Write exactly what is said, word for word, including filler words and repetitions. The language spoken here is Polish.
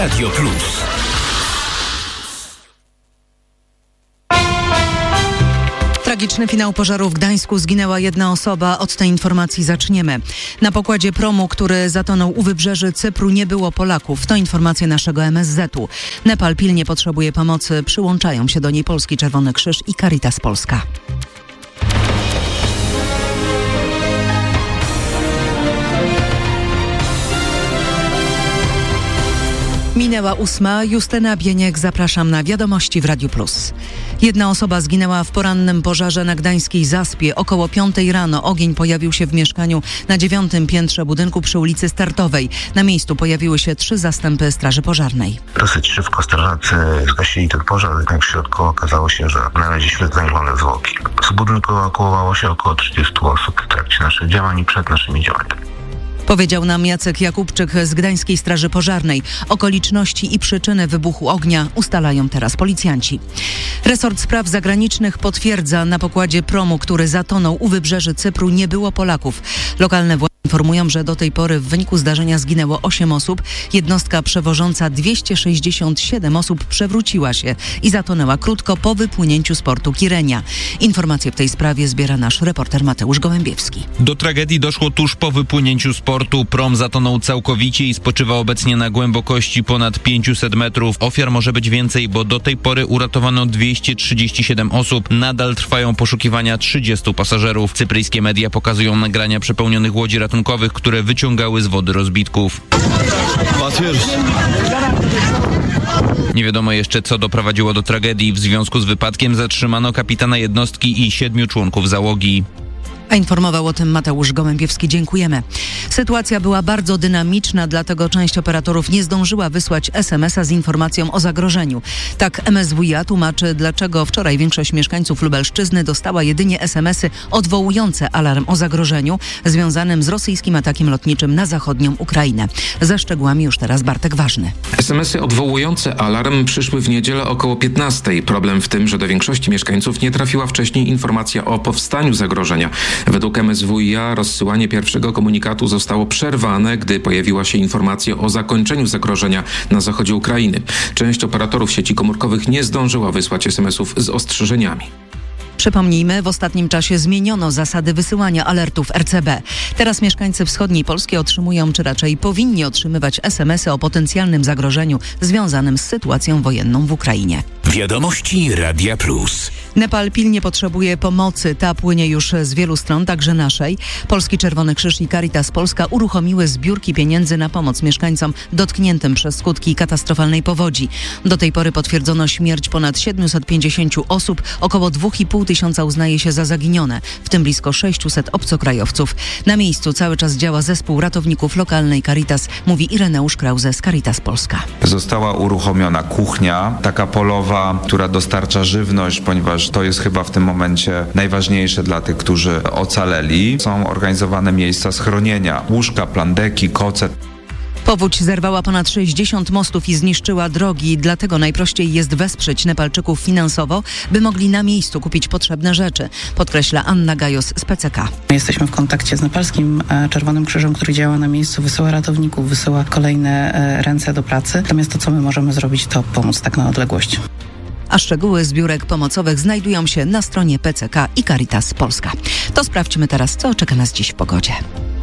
Radio Plus. Tragiczny finał pożaru w Gdańsku. Zginęła jedna osoba. Od tej informacji zaczniemy. Na pokładzie promu, który zatonął u wybrzeży Cypru, nie było Polaków. To informacje naszego M S Z-u. Nepal pilnie potrzebuje pomocy. Przyłączają się do niej Polski Czerwony Krzyż i Caritas Polska. Minęła ósma. Justyna Bieniek, zapraszam na Wiadomości w Radiu Plus. Jedna osoba zginęła w porannym pożarze na gdańskiej Zaspie. Około piątej rano ogień pojawił się w mieszkaniu na dziewiątym piętrze budynku przy ulicy Startowej. Na miejscu pojawiły się trzy zastępy straży pożarnej. Dosyć szybko strażacy zgasili ten pożar, jednak w środku okazało się, że na razie świetne zielone zwłoki. Z budynku ewakuowało się około trzydziestu osób w trakcie naszych działań i przed naszymi działaniami. Powiedział nam Jacek Jakubczyk z Gdańskiej Straży Pożarnej. Okoliczności i przyczyny wybuchu ognia ustalają teraz policjanci. Resort Spraw Zagranicznych potwierdza, na pokładzie promu, który zatonął u wybrzeży Cypru, nie było Polaków. Lokalne władze informują, że do tej pory w wyniku zdarzenia zginęło osiem osób. Jednostka przewożąca dwieście sześćdziesiąt siedem osób przewróciła się i zatonęła krótko po wypłynięciu z portu Kirenia. Informacje w tej sprawie zbiera nasz reporter Mateusz Gołębiewski. Do tragedii doszło tuż po wypłynięciu z portu. Prom zatonął całkowicie i spoczywa obecnie na głębokości ponad pięćset metrów. Ofiar może być więcej, bo do tej pory uratowano dwieście trzydzieści siedem osób. Nadal trwają poszukiwania trzydziestu pasażerów. Cypryjskie media pokazują nagrania przepełnionych łodzi ratunkowych, które wyciągały z wody rozbitków. Nie wiadomo jeszcze, co doprowadziło do tragedii. W związku z wypadkiem zatrzymano kapitana jednostki i siedmiu członków załogi. A informował o tym Mateusz Gołębiewski. Dziękujemy. Sytuacja była bardzo dynamiczna, dlatego część operatorów nie zdążyła wysłać es em es a z informacją o zagrożeniu. Tak M S W iA tłumaczy, dlaczego wczoraj większość mieszkańców Lubelszczyzny dostała jedynie es em esy odwołujące alarm o zagrożeniu związanym z rosyjskim atakiem lotniczym na zachodnią Ukrainę. Ze szczegółami już teraz Bartek Ważny. es em esy odwołujące alarm przyszły w niedzielę około piętnastej. Problem w tym, że do większości mieszkańców nie trafiła wcześniej informacja o powstaniu zagrożenia. Według M S W iA rozsyłanie pierwszego komunikatu zostało przerwane, gdy pojawiła się informacja o zakończeniu zagrożenia na zachodzie Ukrainy. Część operatorów sieci komórkowych nie zdążyła wysłać es em esów z ostrzeżeniami. Przypomnijmy, w ostatnim czasie zmieniono zasady wysyłania alertów er ce be. Teraz mieszkańcy wschodniej Polski otrzymują, czy raczej powinni otrzymywać es em esy o potencjalnym zagrożeniu związanym z sytuacją wojenną w Ukrainie. Wiadomości Radia Plus. Nepal pilnie potrzebuje pomocy. Ta płynie już z wielu stron, także naszej. Polski Czerwony Krzyż i Caritas Polska uruchomiły zbiórki pieniędzy na pomoc mieszkańcom dotkniętym przez skutki katastrofalnej powodzi. Do tej pory potwierdzono śmierć ponad siedemset pięćdziesiąt osób. Około dwa i pół tysiąca uznaje się za zaginione, w tym blisko sześćset obcokrajowców. Na miejscu cały czas działa zespół ratowników lokalnej Caritas, mówi Ireneusz Krause z Caritas Polska. Została uruchomiona kuchnia, taka polowa, która dostarcza żywność, ponieważ to jest chyba w tym momencie najważniejsze dla tych, którzy ocaleli. Są organizowane miejsca schronienia, łóżka, plandeki, koce. Powódź zerwała ponad sześćdziesiąt mostów i zniszczyła drogi, dlatego najprościej jest wesprzeć Nepalczyków finansowo, by mogli na miejscu kupić potrzebne rzeczy, podkreśla Anna Gajos z pe ce ka. Jesteśmy w kontakcie z Nepalskim Czerwonym Krzyżem, który działa na miejscu, wysyła ratowników, wysyła kolejne ręce do pracy. Natomiast to, co my możemy zrobić, to pomóc tak na odległość. A szczegóły zbiórek pomocowych znajdują się na stronie pe ce ka i Caritas Polska. To sprawdźmy teraz, co czeka nas dziś w pogodzie.